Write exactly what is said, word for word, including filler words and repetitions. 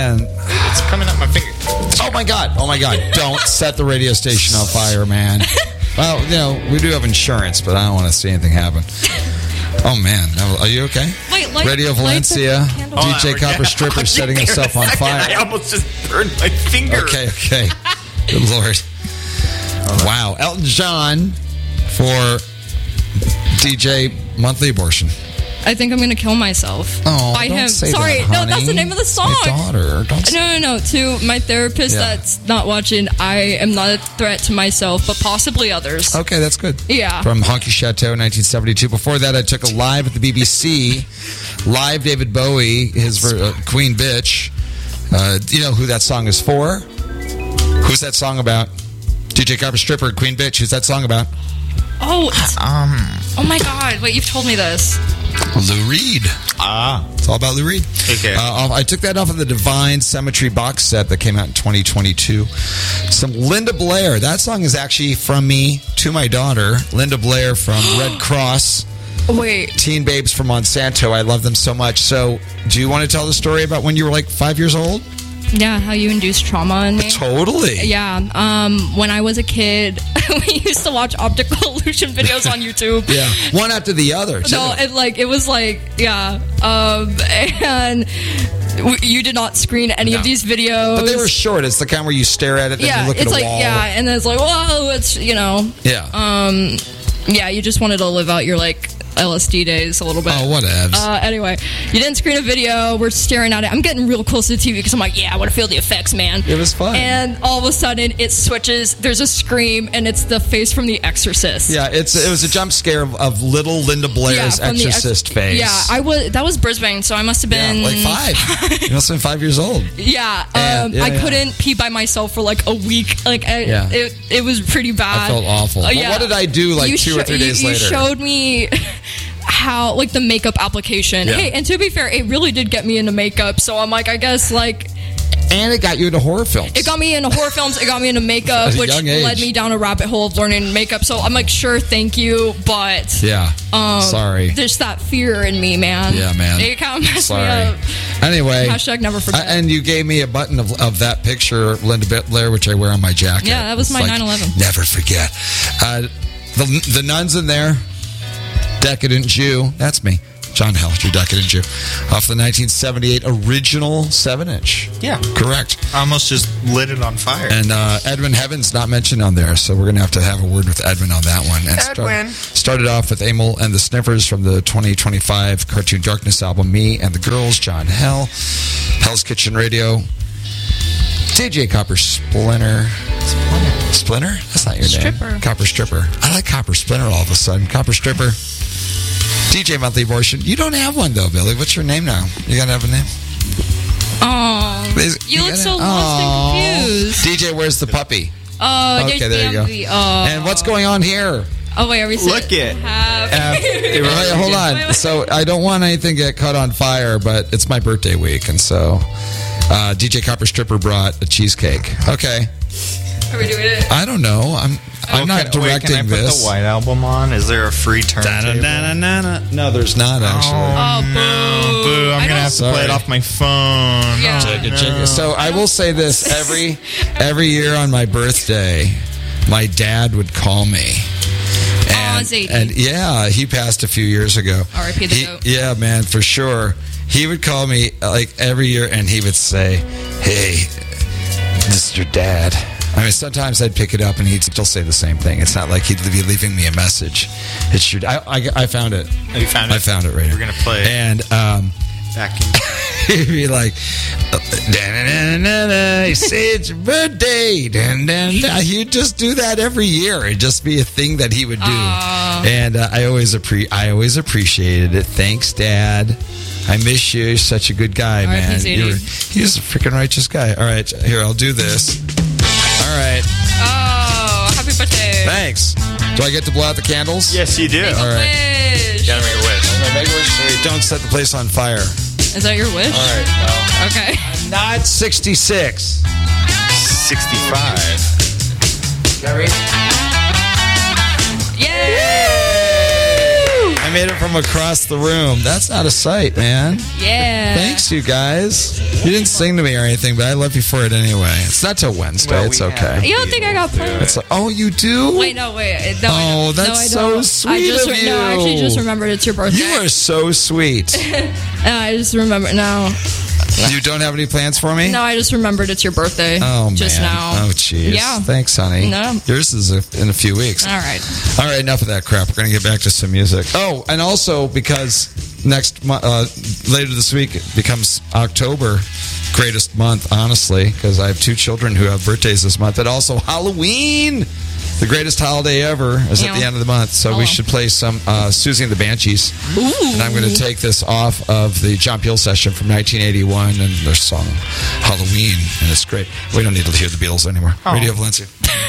man. It's coming up my finger. Oh, my God. Oh, my God. Don't set the radio station on fire, man. Well, you know, we do have insurance, but I don't want to see anything happen. Oh, man. Are you okay? Wait, light, Radio Valencia, D J Oh, Copper Stripper oh, setting himself on fire. I almost just burned my finger. Okay, okay. Good Lord. Wow. Elton John for D J Monthly Abortion. I think I'm gonna kill myself. Oh, by don't him. say Sorry, that, no, honey. that's the name of the It's song. my daughter. Don't say No, no, no. To my therapist Yeah. that's not watching, I am not a threat to myself, but possibly others. Okay, that's good. Yeah. From Honky Chateau, nineteen seventy-two. Before that, I took a live at the B B C. Live David Bowie, his ver- uh, Queen Bitch. Uh, do you know who that song is for? Who's that song about? D J Copper Stripper, Queen Bitch. Who's that song about? Oh, it's, Um. oh my God! Wait, you've told me this. Lou Reed. Ah. It's all about Lou Reed. Okay. Uh, I took that off of the Divine Cemetery box set that came out in twenty twenty-two. Some Linda Blair. That song is actually from me to my daughter, Linda Blair from Red Cross. Wait. Teen Babes from Monsanto. I love them so much. So, do you want to tell the story about when you were like five years old? Yeah, how you induced trauma in me. Totally. Yeah. Um, when I was a kid, we used to watch optical illusion videos on YouTube. Yeah. One after the other. Too. No, it like it was like yeah. Um, and w- you did not screen any No. of these videos. But they were short. It's the kind where you stare at it, then yeah, you look it's at a like wall. yeah, and then it's like whoa, it's you know. Yeah. Um, yeah, you just wanted to live out your like L S D days a little bit. Oh, whatevs. Uh, anyway, you didn't screen a video. We're staring at it. I'm getting real close to the T V because I'm like, yeah, I want to feel the effects, man. It was fun. And all of a sudden, it switches. There's a scream, and it's the face from The Exorcist. Yeah, it's it was a jump scare of, of little Linda Blair's from the ex- Exorcist face. Yeah, I was. That was Brisbane, so I must have Yeah, been like five. You must have been five years old. Yeah, And- um, yeah, I yeah. couldn't pee by myself for like a week. Like, I, Yeah. it, it was pretty bad. I felt awful. Uh, But yeah. what did I do like You two or sho- three days you, later? You showed me how, like, the makeup application. Yeah. Hey, and to be fair, it really did get me into makeup. So I'm like, I guess, like, And it got you into horror films. it got me into horror films. It got me into makeup, At a which young age. led me down a rabbit hole of learning makeup. So I'm like, sure, thank you, but Yeah. um, Sorry. there's that fear in me, man. Yeah, man. It kind of messed Sorry. me up. Anyway. Hashtag never forget. I- and you gave me a button of, of that picture, Linda Blair, which I wear on my jacket. Yeah, that was It's my like, nine eleven. Never forget. Uh, the, the nuns in there, Decadent Jew. That's me. John Hell, your Decadent Jew. Off the nineteen seventy-eight original seven inch. Yeah. Correct. I almost just lit it on fire. And uh, Edwin Heaven's not mentioned on there, so we're going to have to have a word with Edwin on that one. And Edwin. Start, started off with Emil and the Sniffers from the twenty twenty-five Cartoon Darkness album, Me and the Girls, John Hell, Hell's Kitchen Radio, D J Copper Splinter. Splinter? Splinter? That's not your Stripper. name. Copper Stripper. I like Copper Splinter all of a sudden. Copper Stripper. D J Monthly Abortion. You don't have one, though, Billy. What's your name now? You got to have a name? Oh, Is- you look gotta- so lost Aw. and confused. D J, where's the puppy? Oh, Okay, there's there you go. D M V. Oh. And what's going on here? Oh wait, are we Look it. Have... Uh, wait, hold on. So I don't want anything to get caught on fire, but it's my birthday week, and so uh, D J Copper Stripper brought a cheesecake. Okay. Are we doing it? I don't know. I'm I'm Well, not can- wait, directing can I put this. the White Album on? Is there a free turntable? No, there's not actually. Oh, boo! Boo! I'm I gonna don't- have to play it Sorry. off my phone. Yeah. Oh, Check it, no. check it. So I will say this every every year on my birthday, my dad would call me. Aw, And, Zadie. and yeah, he passed a few years ago. R I P the He- goat. Yeah, man, for sure. He would call me like every year, and he would say, "Hey, this is your dad." I mean, sometimes I'd pick it up, and he'd still say the same thing. It's not like he'd be leaving me a message. It's your. I, I, I found it. Oh, you found it? I found it right here. We're gonna play it. And um, Back in. he'd be like, "Da-na-na-na-na, he said it's your birthday." Da-na-na-na. He'd just do that every year. It'd just be a thing that he would do. Aw. And uh, I always appre- I always appreciated it. Thanks, Dad. I miss you. You're such a good guy, R I P man. Zadie. You're, he's a freaking righteous guy. All right, here, I'll do this. All right, Oh, happy birthday! thanks. Do I get to blow out the candles? Yes, you do. Make a All right. wish. Gotta make a wish. I'm gonna make a wish so we don't set the place on fire. Is that your wish? All right, no. Okay. Not sixty-six. sixty-five. Gary? Yay! I made it from across the room. That's not a sight, man. Yeah. Thanks, you guys. You didn't sing to me or anything, but I love you for it anyway. It's not till Wednesday. Well, it's we okay. have- You don't think I got plans? It's like, oh, you do? Wait, no, wait. No, I Oh, don't. that's no, I so don't. sweet I just, of No, I actually you. just remembered it's your birthday. You are so sweet. No, I just remember. No. You don't have any plans for me? No, I just remembered it's your birthday. Oh, man. Just now. Oh, jeez. Yeah. Thanks, honey. No. Yours is a, in a few weeks. All right. All right, enough of that crap. We're going to get back to some music. Oh, and also because next month, uh, later this week, it becomes October, greatest month, honestly, because I have two children who have birthdays this month, but also Halloween. The greatest holiday ever is at Yeah. the end of the month, so Oh. we should play some uh, Susie and the Banshees. Ooh. And I'm going to take this off of the John Peel session from nineteen eighty-one and their song Halloween, and it's great. We don't need to hear the Beatles anymore. Radio Valencia.